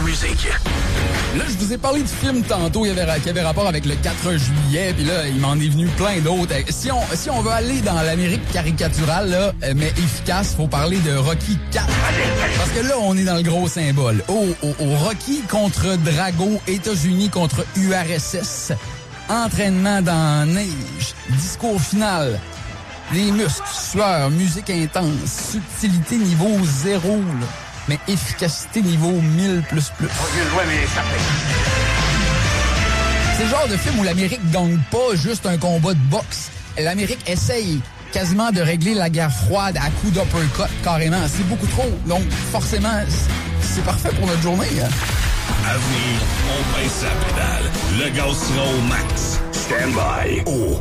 musique. Là, je vous ai parlé du film tantôt qui avait rapport avec le 4 juillet, puis là, il m'en est venu plein d'autres. Si on veut aller dans l'Amérique caricaturale, là, mais efficace, faut parler de Rocky 4. Parce que là, on est dans le gros symbole. Au Rocky contre Drago, États-Unis contre URSS, entraînement dans la neige, discours final, les muscles, sueur, musique intense, subtilité niveau 0, là. Mais efficacité niveau 1000++. C'est le genre de film où l'Amérique gagne pas juste un combat de boxe. L'Amérique essaye quasiment de régler la guerre froide à coups d'uppercut, carrément. C'est beaucoup trop. Donc, forcément, c'est parfait pour notre journée. Hein? À venir, on baisse la pédale. Le gaz sera au max. Stand by. Oh.